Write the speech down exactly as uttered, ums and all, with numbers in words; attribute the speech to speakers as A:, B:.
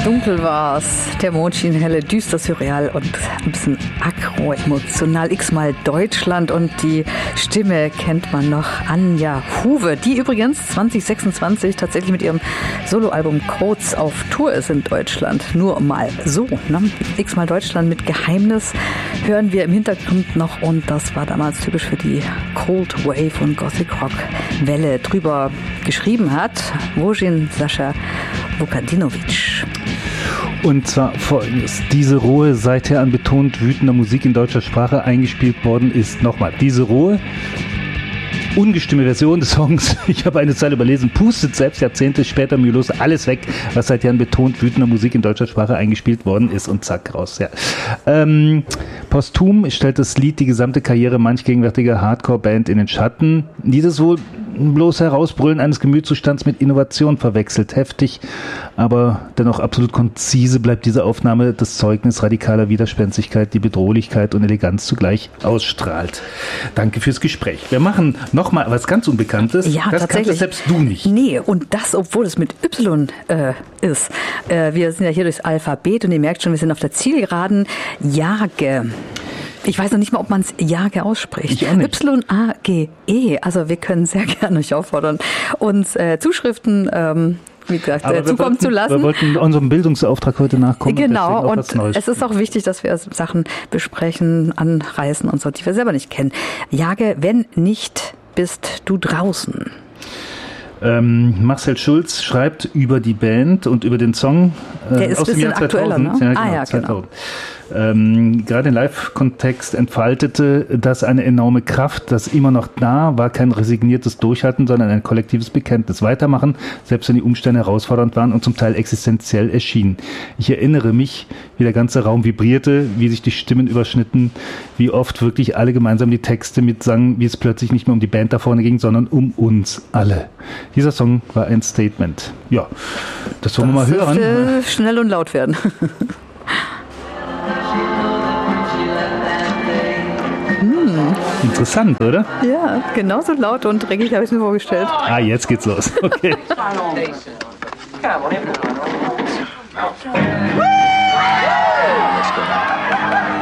A: Dunkel war's, der Mond schien helle, düster, surreal und ein bisschen aggro, emotional. X-mal Deutschland und die Stimme kennt man noch, Anja Huwe, die übrigens zwanzig sechsundzwanzig tatsächlich mit ihrem Soloalbum Codes auf Tour ist in Deutschland. Nur mal so, ne? X-mal Deutschland mit Geheimnis hören wir im Hintergrund noch und das war damals typisch für die Cold Wave und Gothic Rock Welle. Drüber geschrieben hat Wojin Sascha Vukadinovic.
B: Und zwar folgendes: Diese rohe, seither an betont wütender Musik in deutscher Sprache eingespielt worden ist. Nochmal, diese rohe, ungestimmte Version des Songs, ich habe eine Zeile überlesen, pustet selbst Jahrzehnte später mühelos alles weg, was seit Jahren betont wütender Musik in deutscher Sprache eingespielt worden ist, und zack, raus. Ja. Ähm, posthum stellt das Lied die gesamte Karriere manch gegenwärtiger Hardcore-Band in den Schatten, die das wohl bloß Herausbrüllen eines Gemütszustands mit Innovation verwechselt. Heftig, aber dennoch absolut konzise bleibt diese Aufnahme das Zeugnis radikaler Widerspenstigkeit, die Bedrohlichkeit und Eleganz zugleich ausstrahlt. Danke fürs Gespräch. Wir machen nochmal was ganz Unbekanntes.
A: Ja,
B: das
A: tatsächlich.
B: kannst selbst du nicht.
A: Nee, und das, obwohl es mit Y äh, ist. Äh, wir sind ja hier durchs Alphabet und ihr merkt schon, wir sind auf der Zielgeraden. Jage. Ich weiß noch nicht mal, ob man es Jage ausspricht. Y A G E. Also wir können sehr gerne euch auffordern, uns äh, Zuschriften ähm, wie gesagt, äh, zukommen
B: wollten,
A: zu lassen.
B: Wir wollten unserem Bildungsauftrag heute nachkommen.
A: Genau, und, und es ist auch wichtig, dass wir Sachen besprechen, anreißen und so, die wir selber nicht kennen. Jage, wenn nicht, bist du draußen.
B: Ähm, Marcel Schulz schreibt über die Band und über den Song äh,
A: Der ist
B: aus dem Jahr
A: aktueller,
B: zweitausend.
A: ne?
B: Ja, genau,
A: ah ja,
B: zweitausend. Genau. Ähm, gerade im Live-Kontext entfaltete das eine enorme Kraft. Das immer noch da war kein resigniertes Durchhalten, sondern ein kollektives Bekenntnis. Weitermachen, selbst wenn die Umstände herausfordernd waren und zum Teil existenziell erschienen. Ich erinnere mich, wie der ganze Raum vibrierte, wie sich die Stimmen überschnitten, wie oft wirklich alle gemeinsam die Texte mitsangen, wie es plötzlich nicht mehr um die Band da vorne ging, sondern um uns alle. Dieser Song war ein Statement. Ja, das wollen wir mal hören.
A: Äh, schnell und laut werden.
B: Interessant, oder?
A: Ja, genauso laut und dreckig habe ich es mir vorgestellt.
B: Ah, jetzt geht's los. Okay.
C: Let's go.